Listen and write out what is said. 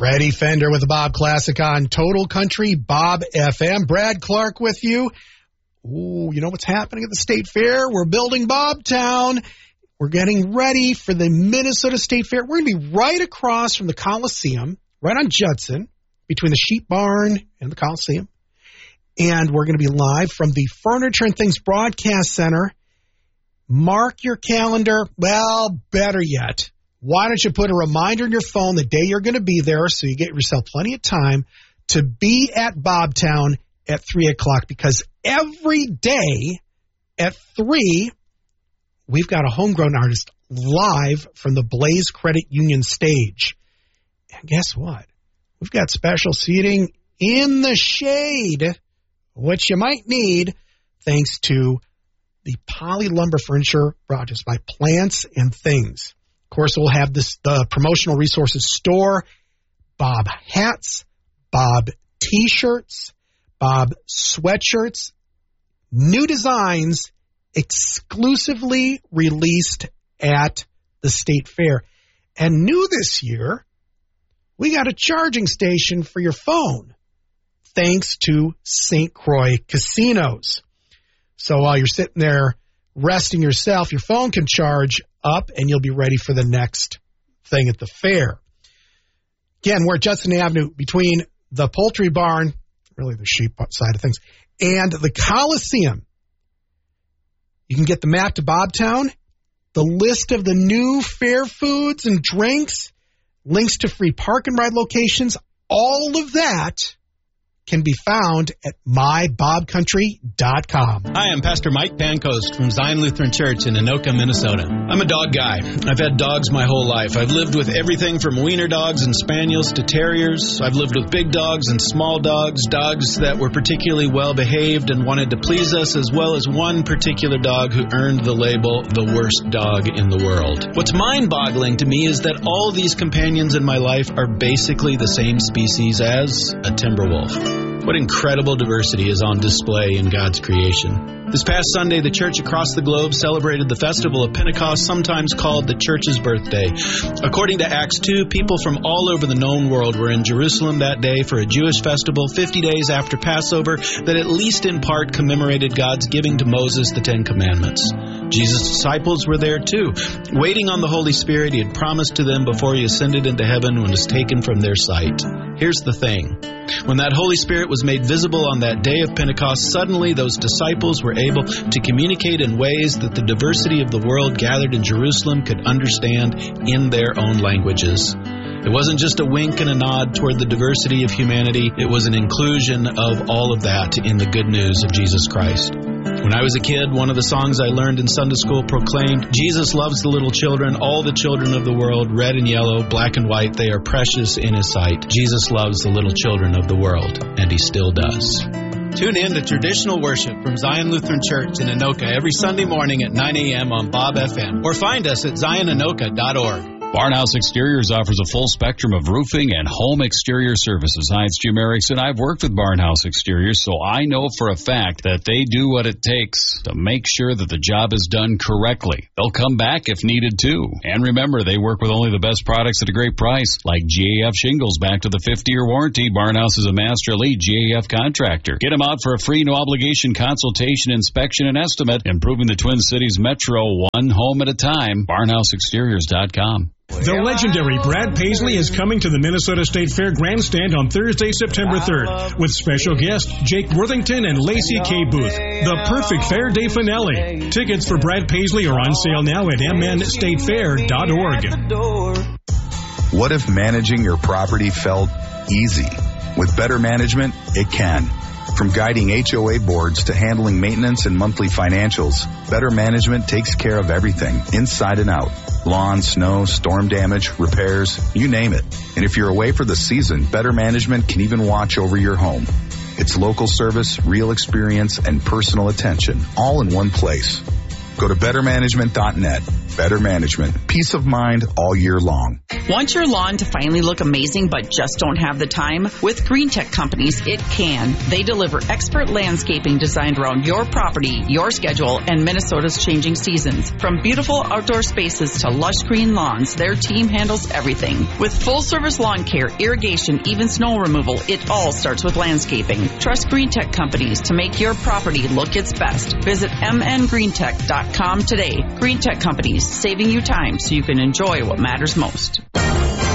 Freddie Fender with the Bob Classic on Total Country Bob FM. Brad Clark with you. Ooh, you know what's happening at the State Fair? We're building Bobtown. We're getting ready for the Minnesota State Fair. We're going to be right across from the Coliseum, right on Judson, between the Sheep Barn and the Coliseum. And we're going to be live from the Furniture and Things Broadcast Center. Mark your calendar. Well, better yet, why don't you put a reminder in your phone the day you're going to be there so you get yourself plenty of time to be at Bobtown at 3 o'clock, because every day at 3, we've got a homegrown artist live from the Blaze Credit Union stage. And guess what? We've got special seating in the shade, which you might need thanks to the Poly Lumber Furniture brought to us by Plants and Things. Of course, we'll have the promotional resources store, Bob hats, Bob t-shirts, Bob sweatshirts, new designs exclusively released at the State Fair. And new this year, we got a charging station for your phone, thanks to St. Croix Casinos. So while you're sitting there resting yourself, your phone can charge up and you'll be ready for the next thing at the fair. Again, we're at Judson Avenue between the poultry barn, really the sheep side of things, and the Coliseum. You can get the map to Bobtown, the list of the new fair foods and drinks, links to free park and ride locations. All of that can be found at mybobcountry.com. Hi, I'm Pastor Mike Pancoast from Zion Lutheran Church in Anoka, Minnesota. I'm a dog guy. I've had dogs my whole life. I've lived with everything from wiener dogs and spaniels to terriers. I've lived with big dogs and small dogs, dogs that were particularly well behaved and wanted to please us, as well as one particular dog who earned the label the worst dog in the world. What's mind-boggling to me is that all these companions in my life are basically the same species as a timber wolf. What incredible diversity is on display in God's creation. This past Sunday, the church across the globe celebrated the festival of Pentecost, sometimes called the church's birthday. According to Acts 2, people from all over the known world were in Jerusalem that day for a Jewish festival 50 days after Passover that at least in part commemorated God's giving to Moses the Ten Commandments. Jesus' disciples were there too, waiting on the Holy Spirit he had promised to them before he ascended into heaven when it was taken from their sight. Here's the thing. When that Holy Spirit was made visible on that day of Pentecost, suddenly those disciples were able to communicate in ways that the diversity of the world gathered in Jerusalem could understand in their own languages. It wasn't just a wink and a nod toward the diversity of humanity. It was an inclusion of all of that in the good news of Jesus Christ. When I was a kid, one of the songs I learned in Sunday school proclaimed, Jesus loves the little children, all the children of the world, red and yellow, black and white, they are precious in his sight. Jesus loves the little children of the world, and he still does. Tune in to Traditional Worship from Zion Lutheran Church in Anoka every Sunday morning at 9 a.m. on Bob FM, or find us at zionanoka.org. Barnhouse Exteriors offers a full spectrum of roofing and home exterior services. Hi, it's Jim Erickson. I've worked with Barnhouse Exteriors, so I know for a fact that they do what it takes to make sure that the job is done correctly. They'll come back if needed, too. And remember, they work with only the best products at a great price, like GAF shingles back to the 50-year warranty. Barnhouse is a Master Elite GAF contractor. Get them out for a free, no-obligation consultation, inspection, and estimate, improving the Twin Cities Metro one home at a time. BarnhouseExteriors.com. The legendary Brad Paisley is coming to the Minnesota State Fair Grandstand on Thursday, September 3rd, with special guests Jake Worthington and Lacey K. Booth. The perfect fair day finale. Tickets for Brad Paisley are on sale now at mnstatefair.org. What if managing your property felt easy? With better management, it can. From guiding HOA boards to handling maintenance and monthly financials, Better Management takes care of everything, inside and out. Lawn, snow, storm damage, repairs, you name it. And if you're away for the season, Better Management can even watch over your home. It's local service, real experience, and personal attention, all in one place. Go to bettermanagement.net. Better Management. Peace of mind all year long. Want your lawn to finally look amazing but just don't have the time? With Green Tech Companies, it can. They deliver expert landscaping designed around your property, your schedule, and Minnesota's changing seasons. From beautiful outdoor spaces to lush green lawns, their team handles everything. With full-service lawn care, irrigation, even snow removal, it all starts with landscaping. Trust Green Tech Companies to make your property look its best. Visit mngreentech.com today. Green Tech Companies, saving you time so you can enjoy what matters most.